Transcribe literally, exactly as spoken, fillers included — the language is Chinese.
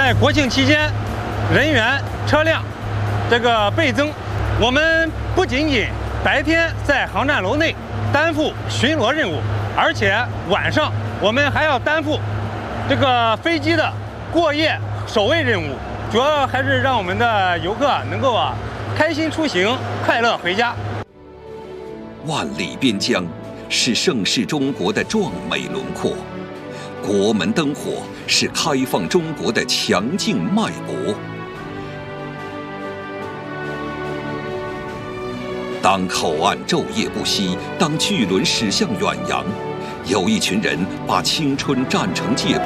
在国庆期间，人员车辆这个倍增，我们不仅仅白天在航站楼内担负巡逻任务，而且晚上我们还要担负这个飞机的过夜守卫任务，主要还是让我们的游客能够啊开心出行，快乐回家。 万里边疆是盛世中国的壮美轮廓，国门灯火是开放中国的强劲脉搏。当口岸昼夜不息，当巨轮驶向远洋，有一群人把青春战成戒备。